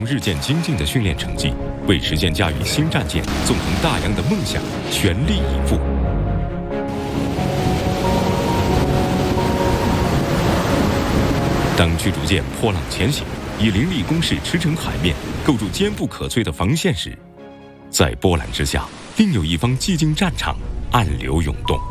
日渐精进的训练成绩，为实现驾驭新战舰纵横大洋的梦想全力以赴。当驱逐舰破浪前行，以凌厉攻势驰骋海面，构筑坚不可摧的防线时，在波澜之下，另有一方寂静战场暗流涌动。